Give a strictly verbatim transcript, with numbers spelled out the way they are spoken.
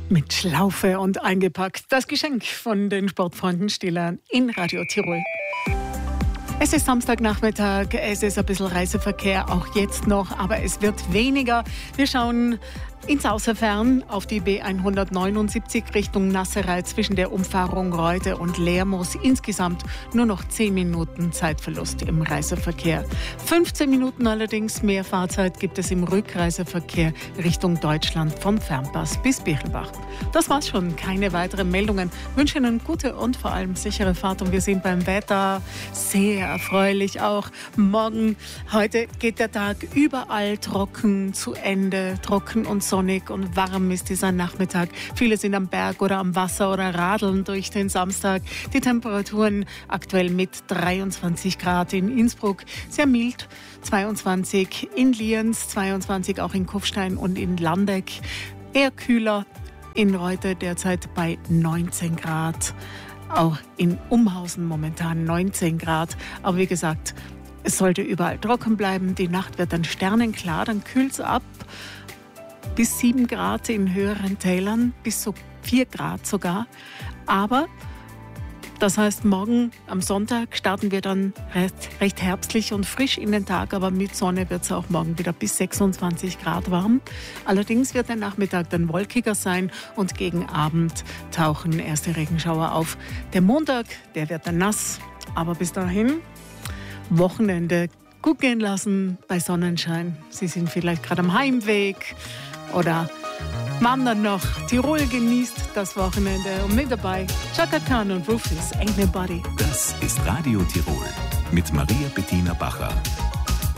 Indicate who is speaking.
Speaker 1: Mit Schlaufe und eingepackt. Das Geschenk von den Sportfreunden Stiller in Radio Tirol. Es ist Samstagnachmittag, es ist ein bisschen Reiseverkehr, auch jetzt noch, aber es wird weniger. Wir schauen ins Außerfern auf die B hundertneunundsiebzig Richtung Nasserei zwischen der Umfahrung Reude und Lermoos. Insgesamt nur noch zehn Minuten Zeitverlust im Reiseverkehr. fünfzehn Minuten allerdings mehr Fahrzeit gibt es im Rückreiseverkehr Richtung Deutschland vom Fernpass bis Bichelbach. Das war's schon, keine weiteren Meldungen. Ich wünsche Ihnen gute und vor allem sichere Fahrt und wir sind beim Wetter sehr erfreulich auch. Morgen, heute geht der Tag überall trocken zu Ende, trocken und sonnig und warm ist dieser Nachmittag. Viele sind am Berg oder am Wasser oder radeln durch den Samstag. Die Temperaturen aktuell mit dreiundzwanzig Grad in Innsbruck, sehr mild, zweiundzwanzig in Lienz, zweiundzwanzig auch in Kufstein und in Landeck, eher kühler in Reutte derzeit bei neunzehn Grad. Auch in Umhausen momentan neunzehn Grad. Aber wie gesagt, es sollte überall trocken bleiben. Die Nacht wird dann sternenklar, dann kühlt es ab. Bis sieben Grad in höheren Tälern, bis zu vier Grad sogar. Aber das heißt, morgen am Sonntag starten wir dann recht, recht herbstlich und frisch in den Tag, aber mit Sonne wird es auch morgen wieder bis sechsundzwanzig Grad warm. Allerdings wird der Nachmittag dann wolkiger sein und gegen Abend tauchen erste Regenschauer auf. Der Montag, der wird dann nass, aber bis dahin Wochenende gut gehen lassen bei Sonnenschein. Sie sind vielleicht gerade am Heimweg oder wandern noch. Tirol genießt das Wochenende und mit dabei Chaka Khan und Rufus, Ain't Nobody.
Speaker 2: Das ist Radio Tirol mit Maria Bettina Bacher.